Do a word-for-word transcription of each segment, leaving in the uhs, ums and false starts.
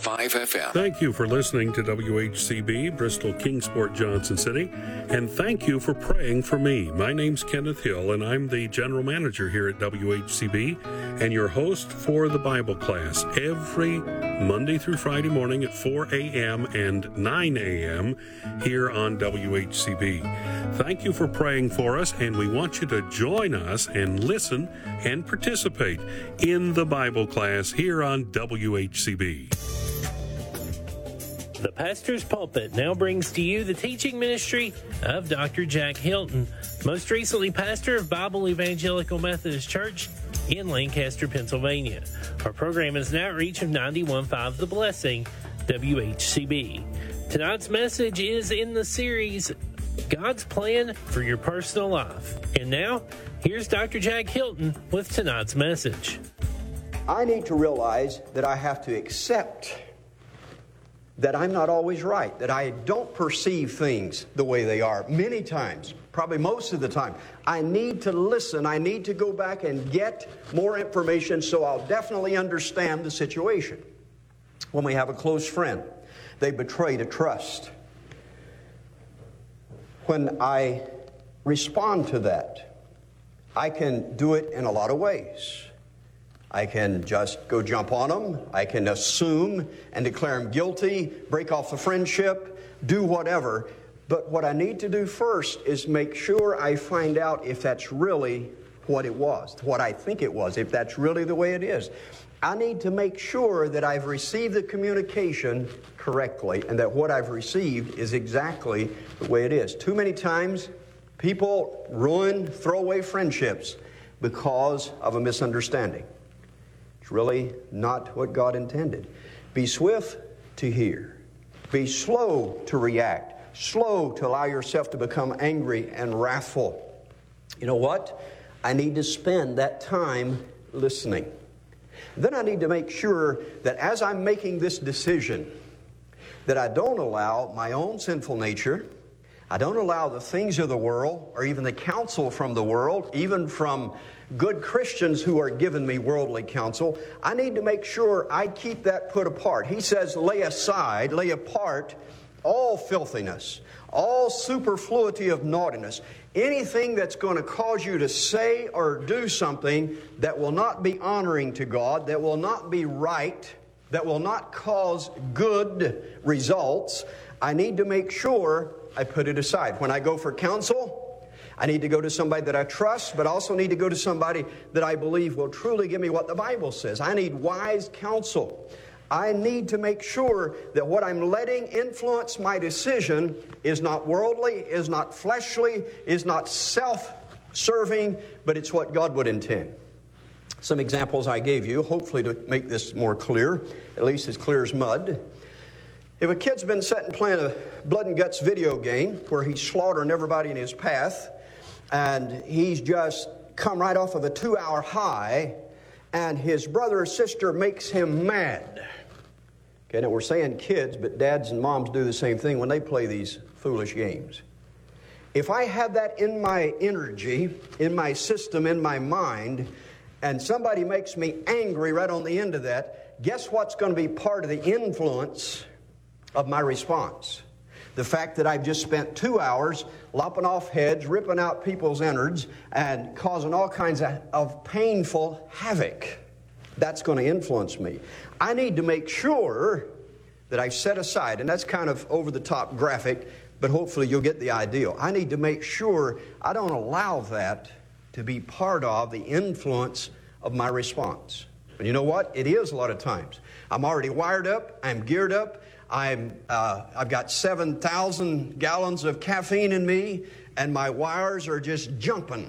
five F M. Thank you for listening to W H C B, Bristol Kingsport, Johnson City, and thank you for praying for me. My name's Kenneth Hill, and I'm the General Manager here at W H C B and your host for the Bible class every Monday through Friday morning at four a.m. and nine a.m. here on W H C B. Thank you for praying for us, and we want you to join us and listen and participate in the Bible class here on W H C B. The Pastor's Pulpit now brings to you the teaching ministry of Doctor Jack Hilton, most recently pastor of Bible Evangelical Methodist Church in Lancaster, Pennsylvania. Our program is an outreach of ninety-one point five The Blessing, W H C B. Tonight's message is in the series, God's Plan for Your Personal Life. And now, here's Doctor Jack Hilton with tonight's message. I need to realize that I have to accept that I'm not always right, that I don't perceive things the way they are. Many times, probably most of the time, I need to listen. I need to go back and get more information so I'll definitely understand the situation. When we have a close friend, they betrayed a trust. When I respond to that, I can do it in a lot of ways. I can just go jump on them. I can assume and declare them guilty, break off the friendship, do whatever. But what I need to do first is make sure I find out if that's really what it was, what I think it was, if that's really the way it is. I need to make sure that I've received the communication correctly and that what I've received is exactly the way it is. Too many times, people ruin, throw away friendships because of a misunderstanding. It's really not what God intended. Be swift to hear. Be slow to react. Slow to allow yourself to become angry and wrathful. You know what? I need to spend that time listening. Then I need to make sure that as I'm making this decision, that I don't allow my own sinful nature, I don't allow the things of the world, or even the counsel from the world, even from good Christians who are giving me worldly counsel. I need to make sure I keep that put apart. He says, lay aside, lay apart all filthiness, all superfluity of naughtiness, anything that's going to cause you to say or do something that will not be honoring to God, that will not be right, that will not cause good results. I need to make sure I put it aside. When I go for counsel, I need to go to somebody that I trust, but also need to go to somebody that I believe will truly give me what the Bible says. I need wise counsel. I need to make sure that what I'm letting influence my decision is not worldly, is not fleshly, is not self-serving, but it's what God would intend. Some examples I gave you, hopefully to make this more clear, at least as clear as mud. If a kid's been sitting playing a blood and guts video game where he's slaughtering everybody in his path, and he's just come right off of a two-hour high, and his brother or sister makes him mad. Okay, now we're saying kids, but dads and moms do the same thing when they play these foolish games. If I have that in my energy, in my system, in my mind, and somebody makes me angry right on the end of that, guess what's going to be part of the influence of my response? The fact that I've just spent two hours lopping off heads, ripping out people's innards, and causing all kinds of, of painful havoc. That's going to influence me. I need to make sure that I've set aside, and that's kind of over-the-top graphic, but hopefully you'll get the idea. I need to make sure I don't allow that to be part of the influence of my response. And you know what? It is a lot of times. I'm already wired up. I'm geared up. I'm, uh, I've got seven thousand gallons of caffeine in me, and my wires are just jumping.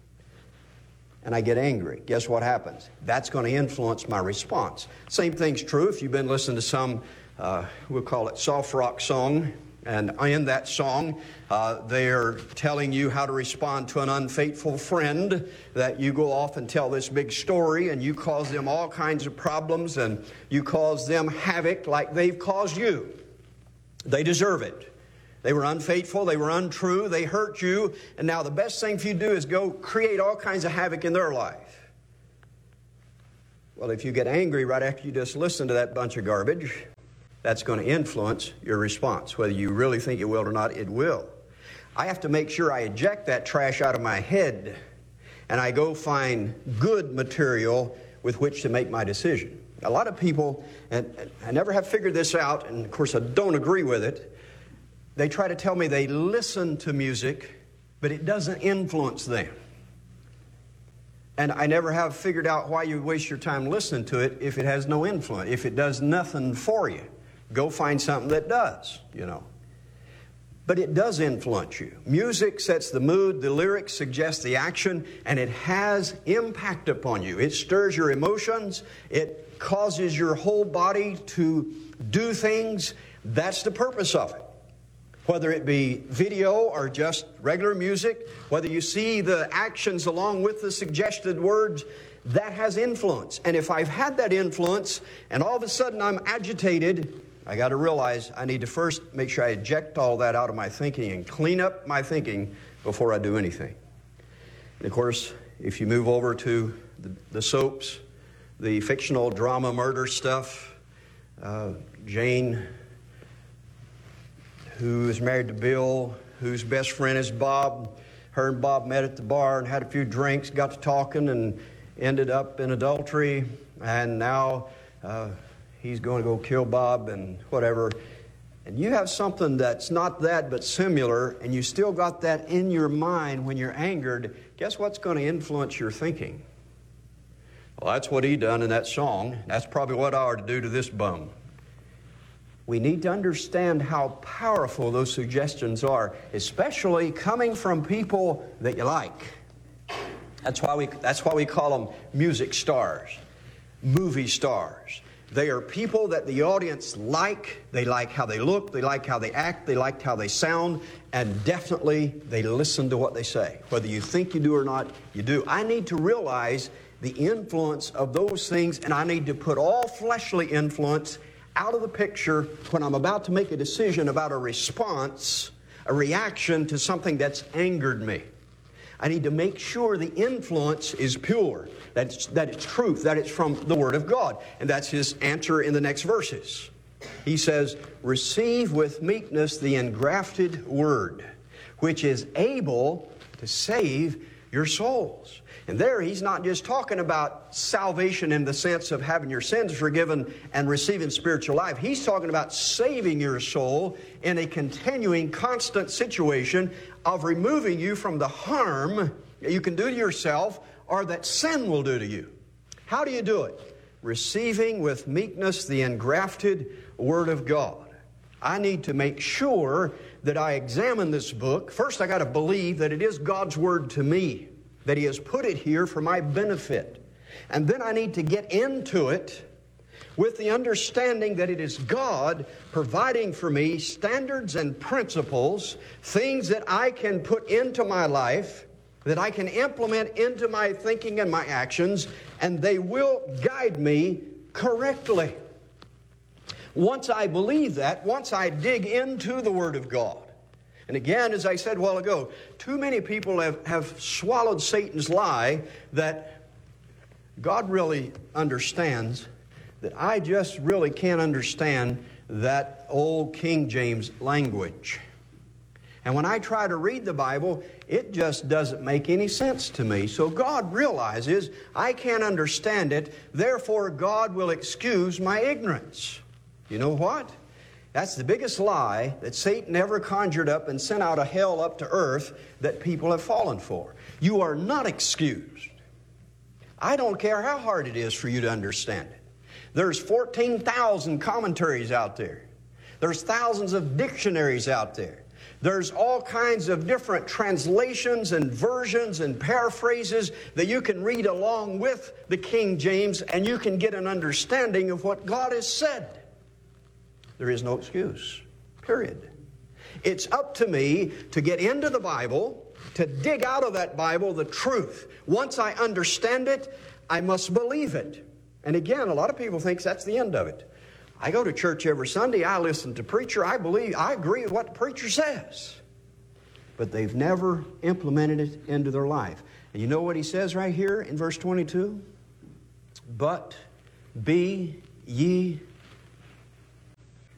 And I get angry. Guess what happens? That's going to influence my response. Same thing's true if you've been listening to some, uh, we'll call it soft rock song, and in that song, uh, they're telling you how to respond to an unfaithful friend, that you go off and tell this big story, and you cause them all kinds of problems, and you cause them havoc like they've caused you. They deserve it. They were unfaithful, they were untrue, they hurt you, and now the best thing for you to do is go create all kinds of havoc in their life. Well, if you get angry right after you just listen to that bunch of garbage, that's going to influence your response. Whether you really think it will or not, it will. I have to make sure I eject that trash out of my head and I go find good material with which to make my decision. A lot of people, and I never have figured this out, and of course I don't agree with it, they try to tell me they listen to music, but it doesn't influence them. And I never have figured out why you waste your time listening to it if it has no influence, if it does nothing for you. Go find something that does, you know. But it does influence you. Music sets the mood, the lyrics suggest the action, and it has impact upon you. It stirs your emotions. It causes your whole body to do things. That's the purpose of it. Whether it be video or just regular music, whether you see the actions along with the suggested words, that has influence. And if I've had that influence and all of a sudden I'm agitated, I got to realize I need to first make sure I eject all that out of my thinking and clean up my thinking before I do anything. And of course, if you move over to the, the soaps, the fictional drama murder stuff, uh, Jane, who is married to Bill, whose best friend is Bob. Her and Bob met at the bar and had a few drinks, got to talking, and ended up in adultery. And now uh, he's going to go kill Bob and whatever. And you have something that's not that but similar, and you still got that in your mind when you're angered. Guess what's going to influence your thinking? Well, that's what he done in that song. That's probably what I ought to do to this bum. We need to understand how powerful those suggestions are, especially coming from people that you like. That's why we, that's why we call them music stars, movie stars. They are people that the audience like. They like how they look, they like how they act, they like how they sound, and definitely they listen to what they say. Whether you think you do or not, you do. I need to realize the influence of those things, and I need to put all fleshly influence out of the picture when I'm about to make a decision about a response, a reaction to something that's angered me. I need to make sure the influence is pure, that it's, that it's truth, that it's from the Word of God. And that's his answer in the next verses. He says, receive with meekness the engrafted Word, which is able to save your souls. And there he's not just talking about salvation in the sense of having your sins forgiven and receiving spiritual life. He's talking about saving your soul in a continuing, constant situation of removing you from the harm that you can do to yourself or that sin will do to you. How do you do it? Receiving with meekness the engrafted Word of God. I need to make sure that I examine this book. First, I got to believe that it is God's Word to me, that He has put it here for my benefit. And then I need to get into it with the understanding that it is God providing for me standards and principles, things that I can put into my life, that I can implement into my thinking and my actions, and they will guide me correctly. Once I believe that, once I dig into the Word of God, and again, as I said a while ago, too many people have, have swallowed Satan's lie that God really understands, that I just really can't understand that old King James language. And when I try to read the Bible, it just doesn't make any sense to me. So God realizes I can't understand it, therefore God will excuse my ignorance. You know what? That's the biggest lie that Satan ever conjured up and sent out of hell up to earth that people have fallen for. You are not excused. I don't care how hard it is for you to understand it. There's fourteen thousand commentaries out there. There's thousands of dictionaries out there. There's all kinds of different translations and versions and paraphrases that you can read along with the King James, and you can get an understanding of what God has said. There is no excuse, period. It's up to me to get into the Bible, to dig out of that Bible the truth. Once I understand it, I must believe it. And again, a lot of people think that's the end of it. I go to church every Sunday, I listen to preacher, I believe, I agree with what the preacher says. But they've never implemented it into their life. And you know what he says right here in verse twenty-two? But be ye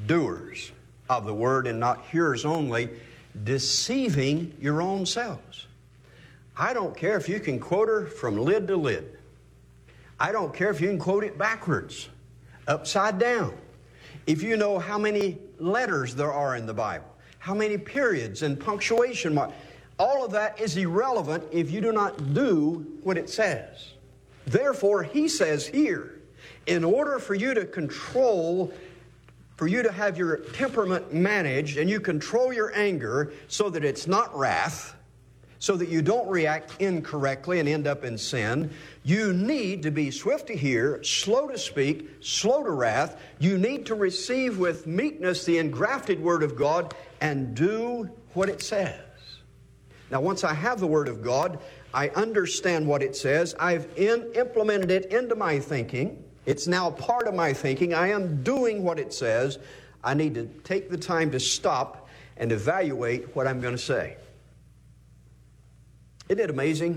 doers of the word and not hearers only, deceiving your own selves. I don't care if you can quote her from lid to lid. I don't care if you can quote it backwards, upside down. If you know how many letters there are in the Bible, how many periods and punctuation marks, all of that is irrelevant if you do not do what it says. Therefore, he says here, in order for you to control, for you to have your temperament managed and you control your anger so that it's not wrath, so that you don't react incorrectly and end up in sin, you need to be swift to hear, slow to speak, slow to wrath. You need to receive with meekness the engrafted Word of God and do what it says. Now, once I have the Word of God, I understand what it says. I've in, implemented it into my thinking. It's now part of my thinking. I am doing what it says. I need to take the time to stop and evaluate what I'm going to say. Isn't it amazing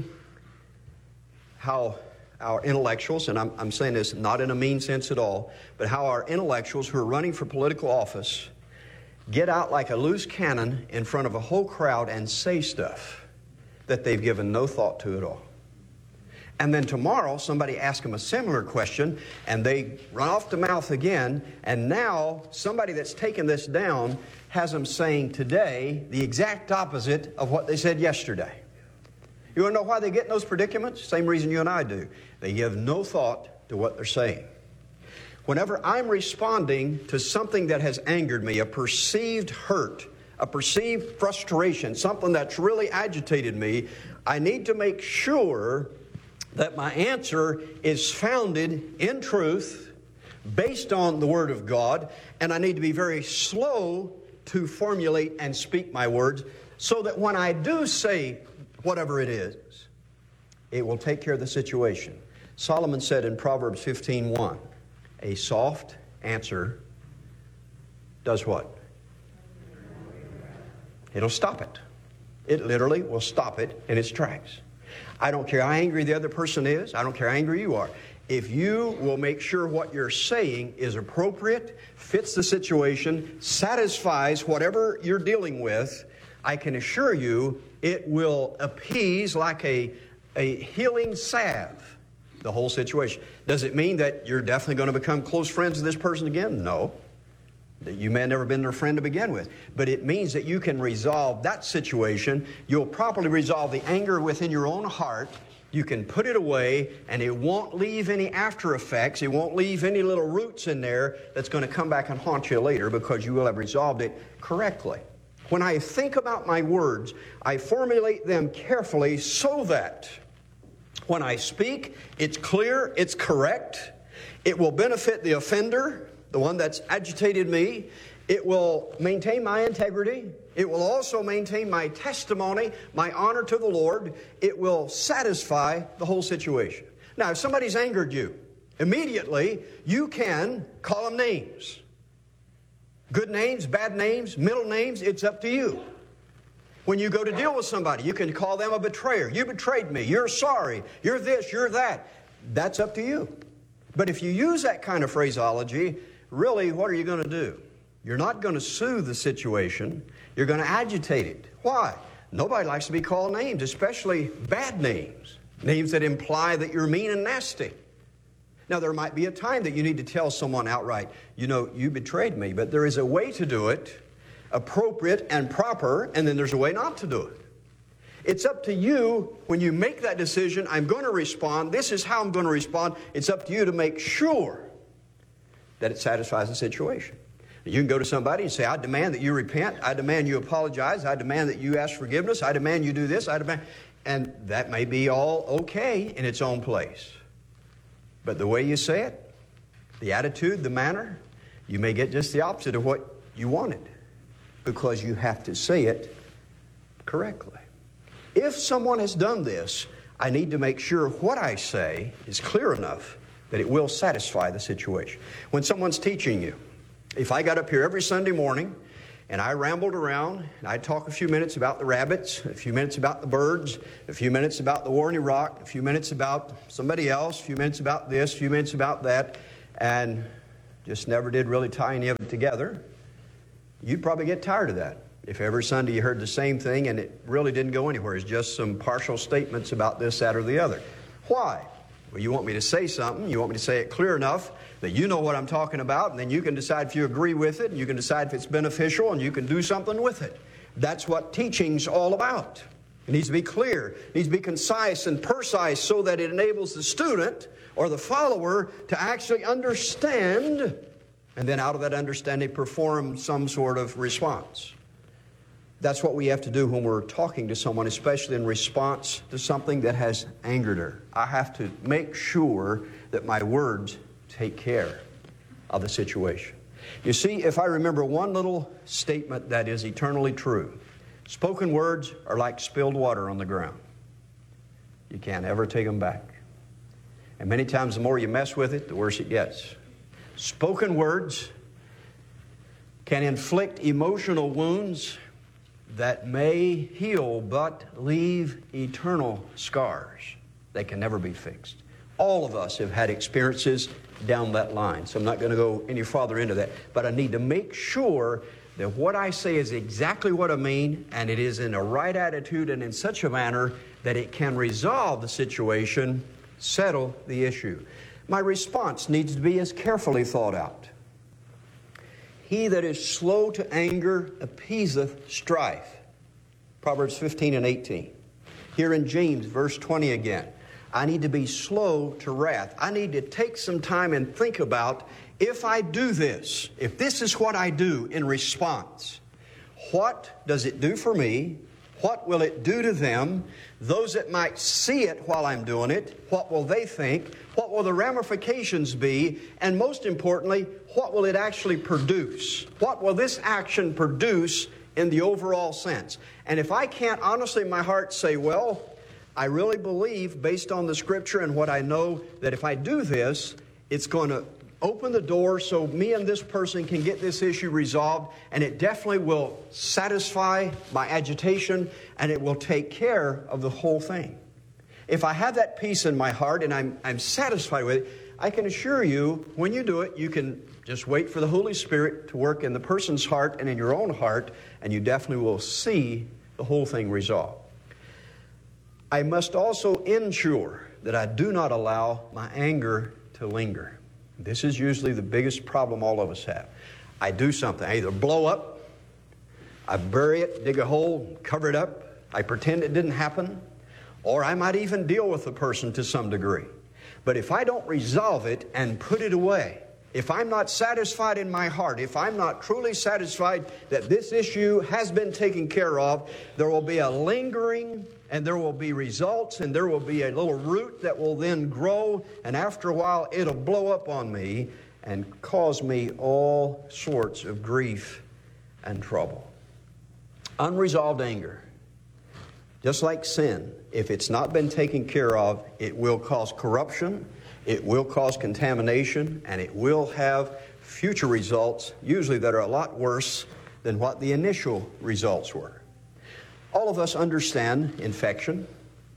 how our intellectuals, and I'm, I'm saying this not in a mean sense at all, but how our intellectuals who are running for political office get out like a loose cannon in front of a whole crowd and say stuff that they've given no thought to at all. And then tomorrow, somebody asks them a similar question, and they run off the mouth again, and now somebody that's taken this down has them saying today the exact opposite of what they said yesterday. You want to know why they get in those predicaments? Same reason you and I do. They give no thought to what they're saying. Whenever I'm responding to something that has angered me, a perceived hurt, a perceived frustration, something that's really agitated me, I need to make sure that my answer is founded in truth, based on the Word of God, and I need to be very slow to formulate and speak my words so that when I do say whatever it is, it will take care of the situation. Solomon said in Proverbs fifteen one, a soft answer does what? It'll stop it. It literally will stop it in its tracks. I don't care how angry the other person is. I don't care how angry you are. If you will make sure what you're saying is appropriate, fits the situation, satisfies whatever you're dealing with, I can assure you it will appease like a, a healing salve the whole situation. Does it mean that you're definitely going to become close friends with this person again? No. You may have never been their friend to begin with. But it means that you can resolve that situation. You'll properly resolve the anger within your own heart. You can put it away, and it won't leave any after effects. It won't leave any little roots in there that's going to come back and haunt you later because you will have resolved it correctly. When I think about my words, I formulate them carefully so that when I speak, it's clear, it's correct, it will benefit the offender, the one that's agitated me. It will maintain my integrity. It will also maintain my testimony, my honor to the Lord. It will satisfy the whole situation. Now, if somebody's angered you, immediately you can call them names. Good names, bad names, middle names, it's up to you. When you go to deal with somebody, you can call them a betrayer. You betrayed me. You're sorry. You're this, you're that. That's up to you. But if you use that kind of phraseology, really, what are you going to do? You're not going to soothe the situation. You're going to agitate it. Why? Nobody likes to be called names, especially bad names. Names that imply that you're mean and nasty. Now, there might be a time that you need to tell someone outright, you know, you betrayed me. But there is a way to do it, appropriate and proper, and then there's a way not to do it. It's up to you when you make that decision, I'm going to respond, this is how I'm going to respond. It's up to you to make sure that it satisfies the situation. You can go to somebody and say, I demand that you repent. I demand you apologize. I demand that you ask forgiveness. I demand you do this. I demand, and that may be all okay in its own place. But the way you say it, the attitude, the manner, you may get just the opposite of what you wanted because you have to say it correctly. If someone has done this, I need to make sure what I say is clear enough that it will satisfy the situation. When someone's teaching you, if I got up here every Sunday morning and I rambled around and I'd talk a few minutes about the rabbits, a few minutes about the birds, a few minutes about the war in Iraq, a few minutes about somebody else, a few minutes about this, a few minutes about that, and just never did really tie any of it together, You'd probably get tired of that. If every Sunday you heard the same thing and it really didn't go anywhere, it's just some partial statements about this, that, or the other. Why? Well, you want me to say something, you want me to say it clear enough that you know what I'm talking about, and then you can decide if you agree with it, and you can decide if it's beneficial, and you can do something with it. That's what teaching's all about. It needs to be clear, it needs to be concise and precise so that it enables the student or the follower to actually understand, and then out of that understanding perform some sort of response. That's what we have to do when we're talking to someone, especially in response to something that has angered her. I have to make sure that my words take care of the situation. You see, if I remember one little statement that is eternally true, spoken words are like spilled water on the ground. You can't ever take them back. And many times the more you mess with it, the worse it gets. Spoken words can inflict emotional wounds that may heal but leave eternal scars. They can never be fixed. All of us have had experiences down that line, so I'm not going to go any farther into that. But I need to make sure that what I say is exactly what I mean, and it is in a right attitude and in such a manner that it can resolve the situation, settle the issue. My response needs to be as carefully thought out. He that is slow to anger appeaseth strife. Proverbs fifteen and eighteen. Here in James, verse twenty again. I need to be slow to wrath. I need to take some time and think about, if I do this, if this is what I do in response, what does it do for me? What will it do to them? Those that might see it while I'm doing it, what will they think? What will the ramifications be? And most importantly, what will it actually produce? What will this action produce in the overall sense? And if I can't honestly in my heart say, well, I really believe, based on the Scripture and what I know, that if I do this, it's going to open the door so me and this person can get this issue resolved, and it definitely will satisfy my agitation, and it will take care of the whole thing. If I have that peace in my heart and I'm, I'm satisfied with it, I can assure you, when you do it, you can just wait for the Holy Spirit to work in the person's heart and in your own heart, and you definitely will see the whole thing resolved. I must also ensure that I do not allow my anger to linger. This is usually the biggest problem all of us have. I do something. I either blow up, I bury it, dig a hole, cover it up, I pretend it didn't happen, or I might even deal with the person to some degree. But if I don't resolve it and put it away, if I'm not satisfied in my heart, if I'm not truly satisfied that this issue has been taken care of, there will be a lingering, and there will be results, and there will be a little root that will then grow, and after a while it'll blow up on me and cause me all sorts of grief and trouble. Unresolved anger, just like sin, if it's not been taken care of, it will cause corruption, it will cause contamination, and it will have future results, usually that are a lot worse than what the initial results were. All of us understand infection.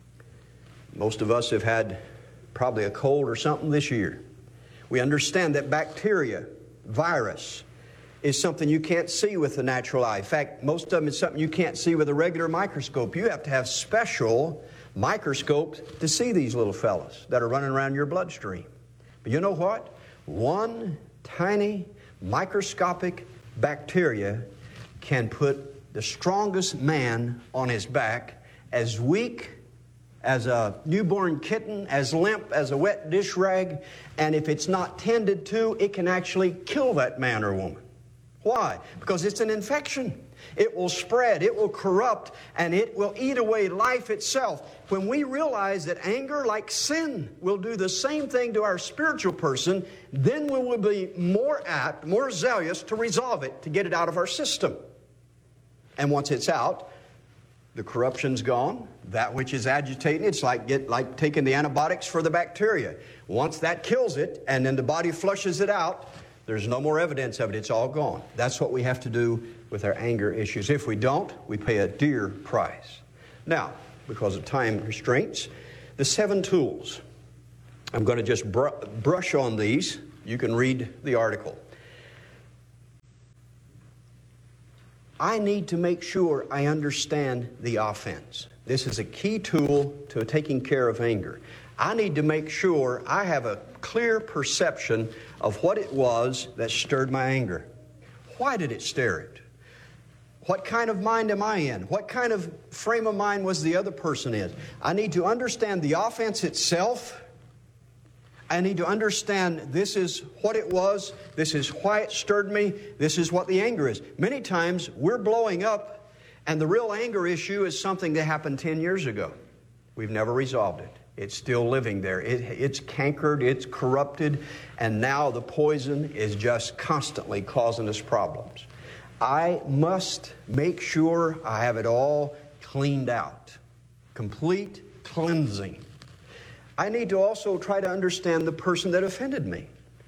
Most of us have had probably a cold or something this year. We understand that bacteria, virus, is something you can't see with the natural eye. In fact, most of them is something you can't see with a regular microscope. You have to have special microscopes to see these little fellas that are running around your bloodstream. But you know what? One tiny microscopic bacteria can put the strongest man on his back, as weak as a newborn kitten, as limp as a wet dish rag, and if it's not tended to, it can actually kill that man or woman. Why? Because it's an infection. It will spread, it will corrupt, and it will eat away life itself. When we realize that anger, like sin, will do the same thing to our spiritual person, then we will be more apt, more zealous to resolve it, to get it out of our system. And once it's out, the corruption's gone. That which is agitating, it's like get like taking the antibiotics for the bacteria. Once that kills it, and then the body flushes it out, there's no more evidence of it. It's all gone. That's what we have to do with our anger issues. If we don't, we pay a dear price. Now, because of time restraints, the seven tools. I'm going to just br- brush on these. You can read the article. I need to make sure I understand the offense. This is a key tool to taking care of anger. I need to make sure I have a clear perception of what it was that stirred my anger. Why did it stir it? What kind of mind am I in? What kind of frame of mind was the other person in? I need to understand the offense itself. I need to understand this is what it was. This is why it stirred me. This is what the anger is. Many times we're blowing up, and the real anger issue is something that happened ten years ago. We've never resolved it. It's still living there. It, it's cankered, it's corrupted, and now the poison is just constantly causing us problems. I must make sure I have it all cleaned out. Complete cleansing. I need to also try to understand the person that offended me.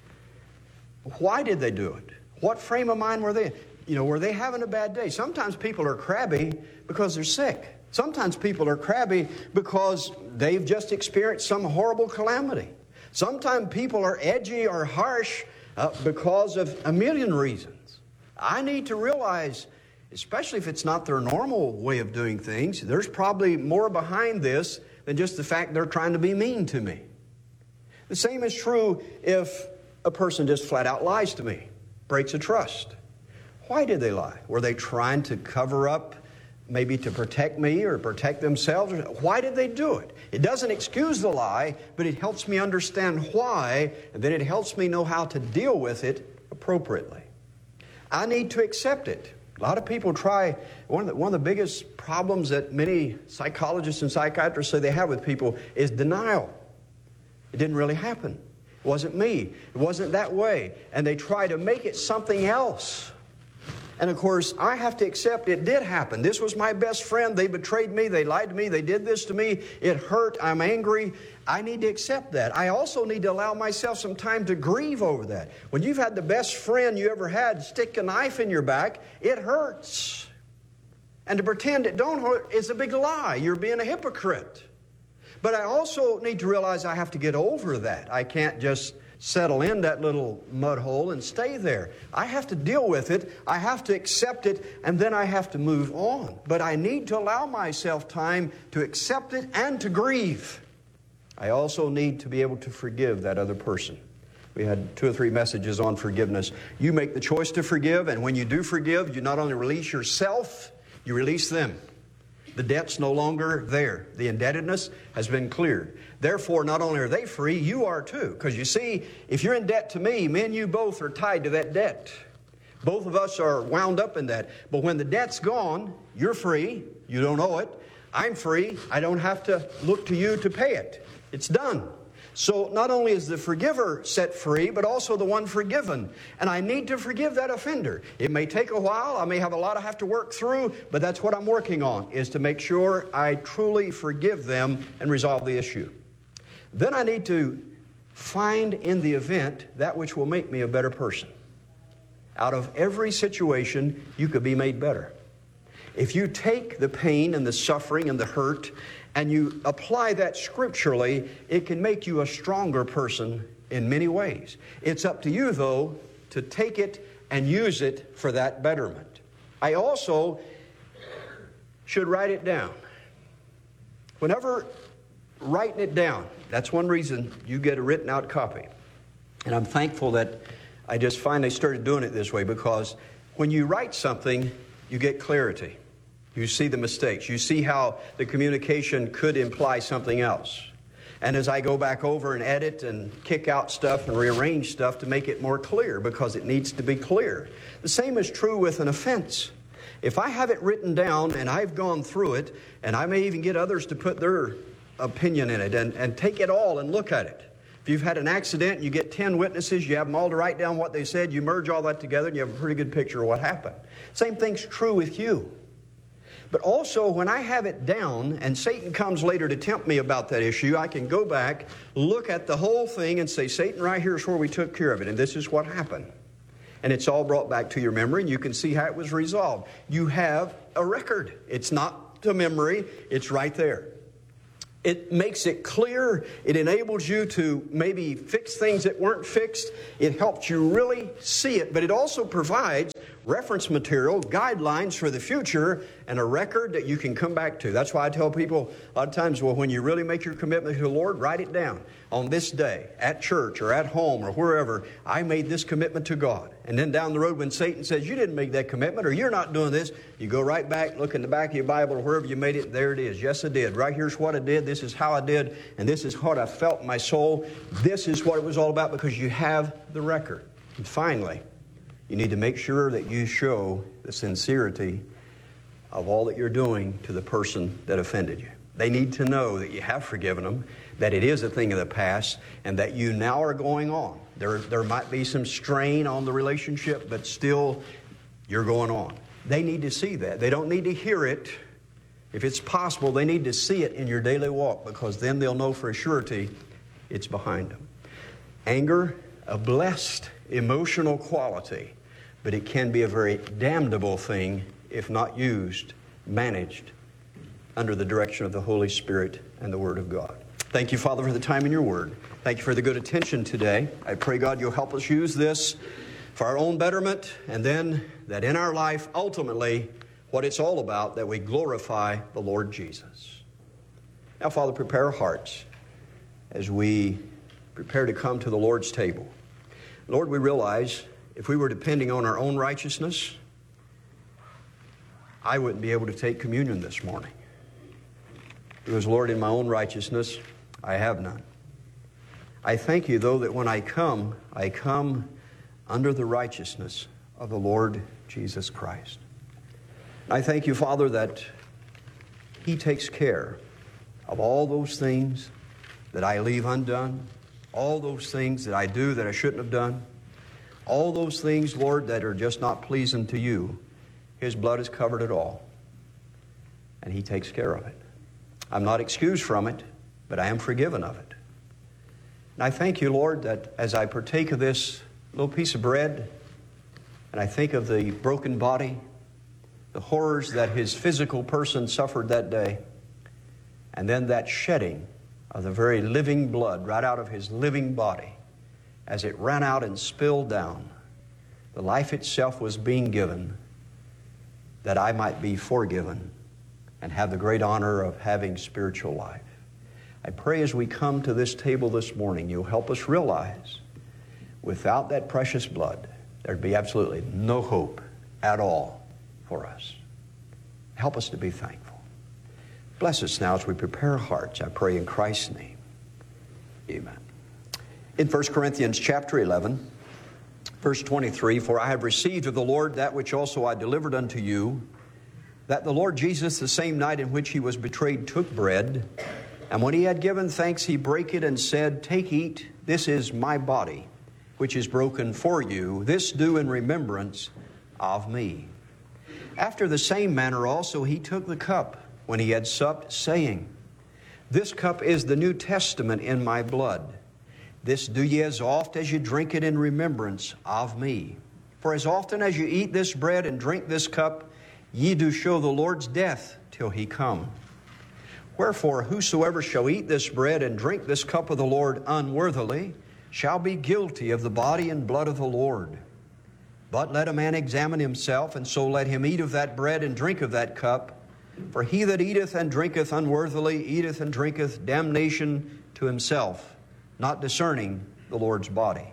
Why did they do it? What frame of mind were they in? You know, were they having a bad day? Sometimes people are crabby because they're sick. Sometimes people are crabby because they've just experienced some horrible calamity. Sometimes people are edgy or harsh uh, because of a million reasons. I need to realize, especially if it's not their normal way of doing things, there's probably more behind this than just the fact they're trying to be mean to me. The same is true if a person just flat out lies to me, breaks a trust. Why did they lie? Were they trying to cover up, maybe to protect me or protect themselves? Why did they do it? It doesn't excuse the lie, but it helps me understand why, and then it helps me know how to deal with it appropriately. I need to accept it. A lot of people try, one of the, one of the biggest problems that many psychologists and psychiatrists say they have with people is denial. It didn't really happen. It wasn't me. It wasn't that way. And they try to make it something else. And of course, I have to accept it did happen. This was my best friend. They betrayed me. They lied to me. They did this to me. It hurt. I'm angry. I need to accept that. I also need to allow myself some time to grieve over that. When you've had the best friend you ever had stick a knife in your back, it hurts. And to pretend it don't hurt is a big lie. You're being a hypocrite. But I also need to realize I have to get over that. I can't just settle in that little mud hole and stay there. I have to deal with it. I have to accept it, and then I have to move on. But I need to allow myself time to accept it and to grieve. I also need to be able to forgive that other person. We had two or three messages on forgiveness. You make the choice to forgive, and when you do forgive, you not only release yourself, you release them. The debt's no longer there. The indebtedness has been cleared. Therefore, not only are they free, you are too. Because you see, if you're in debt to me, me and you both are tied to that debt. Both of us are wound up in that. But when the debt's gone, you're free. You don't owe it. I'm free. I don't have to look to you to pay it. It's done. So not only is the forgiver set free, but also the one forgiven. And I need to forgive that offender. It may take a while. I may have a lot I have to work through, but that's what I'm working on, is to make sure I truly forgive them and resolve the issue. Then I need to find in the event that which will make me a better person. Out of every situation, you could be made better. If you take the pain and the suffering and the hurt and you apply that scripturally, it can make you a stronger person in many ways. It's up to you, though, to take it and use it for that betterment. I also should write it down. Whenever writing it down, that's one reason you get a written out copy. And I'm thankful that I just finally started doing it this way, because when you write something, you get clarity. You see the mistakes. You see how the communication could imply something else. And as I go back over and edit and kick out stuff and rearrange stuff to make it more clear, because it needs to be clear. The same is true with an offense. If I have it written down and I've gone through it, and I may even get others to put their opinion in it and, and take it all and look at it. If you've had an accident and you get ten witnesses, you have them all to write down what they said, you merge all that together and you have a pretty good picture of what happened. Same thing's true with you. But also, when I have it down and Satan comes later to tempt me about that issue, I can go back, look at the whole thing and say, Satan, right here is where we took care of it, and this is what happened. And it's all brought back to your memory, and you can see how it was resolved. You have a record. It's not to memory. It's right there. It makes it clear. It enables you to maybe fix things that weren't fixed. It helps you really see it. But it also provides reference material, guidelines for the future, and a record that you can come back to. That's why I tell people a lot of times, well, when you really make your commitment to the Lord, write it down. On this day, at church or at home or wherever, I made this commitment to God. And then down the road when Satan says, you didn't make that commitment or you're not doing this, you go right back, look in the back of your Bible or wherever you made it, there it is. Yes, I did. Right here's what I did. This is how I did. And this is what I felt in my soul. This is what it was all about, because you have the record. And finally, you need to make sure that you show the sincerity of all that you're doing to the person that offended you. They need to know that you have forgiven them, that it is a thing of the past, and that you now are going on. There, there might be some strain on the relationship, but still you're going on. They need to see that. They don't need to hear it. If it's possible, they need to see it in your daily walk, because then they'll know for a surety it's behind them. Anger, a blessed emotional quality, but it can be a very damnable thing if not used, managed, under the direction of the Holy Spirit and the Word of God. Thank you, Father, for the time in your Word. Thank you for the good attention today. I pray, God, you'll help us use this for our own betterment, and then that in our life, ultimately, what it's all about, that we glorify the Lord Jesus. Now, Father, prepare our hearts as we prepare to come to the Lord's table. Lord, we realize if we were depending on our own righteousness, I wouldn't be able to take communion this morning. Because, Lord, in my own righteousness, I have none. I thank you, though, that when I come, I come under the righteousness of the Lord Jesus Christ. I thank you, Father, that He takes care of all those things that I leave undone, all those things that I do that I shouldn't have done, all those things, Lord, that are just not pleasing to you. His blood has covered it all, and He takes care of it. I'm not excused from it, but I am forgiven of it. And I thank you, Lord, that as I partake of this little piece of bread, and I think of the broken body, the horrors that His physical person suffered that day, and then that shedding of the very living blood right out of His living body, as it ran out and spilled down, the life itself was being given that I might be forgiven and have the great honor of having spiritual life. I pray as we come to this table this morning, you'll help us realize without that precious blood, there'd be absolutely no hope at all for us. Help us to be thankful. Bless us now as we prepare our hearts, I pray in Christ's name. Amen. In First Corinthians chapter eleven, verse twenty-three, for I have received of the Lord that which also I delivered unto you, that the Lord Jesus, the same night in which He was betrayed, took bread, and when He had given thanks, He brake it and said, Take, eat, this is my body, which is broken for you. This do in remembrance of me. After the same manner also He took the cup when He had supped, saying, This cup is the New Testament in my blood. This do ye as oft as you drink it in remembrance of me. For as often as you eat this bread and drink this cup, ye do show the Lord's death till He come. Wherefore, whosoever shall eat this bread and drink this cup of the Lord unworthily shall be guilty of the body and blood of the Lord. But let a man examine himself, and so let him eat of that bread and drink of that cup. For he that eateth and drinketh unworthily eateth and drinketh damnation to himself, not discerning the Lord's body.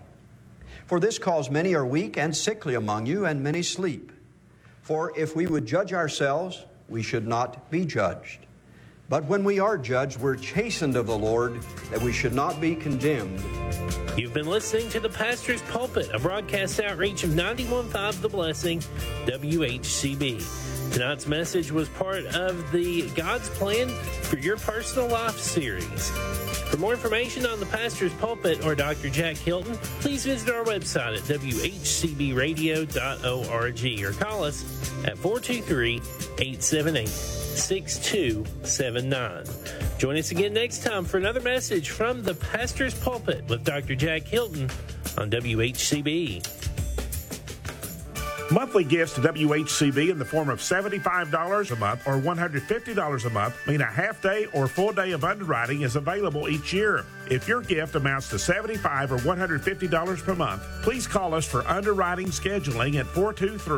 For this cause many are weak and sickly among you, and many sleep. For if we would judge ourselves, we should not be judged. But when we are judged, we're chastened of the Lord, that we should not be condemned. You've been listening to the Pastor's Pulpit, a broadcast outreach of ninety-one point five The Blessing, W H C B. Tonight's message was part of the God's Plan for Your Personal Life series. For more information on the Pastor's Pulpit or Doctor Jack Hilton, please visit our website at w h c b radio dot org or call us at four two three, eight seven eight, six two seven nine. Join us again next time for another message from the Pastor's Pulpit with Doctor Jack Hilton on W H C B. Monthly gifts to W H C B in the form of seventy-five dollars a month or one hundred fifty dollars a month mean a half day or full day of underwriting is available each year. If your gift amounts to seventy-five dollars or one hundred fifty dollars per month, please call us for underwriting scheduling at four two three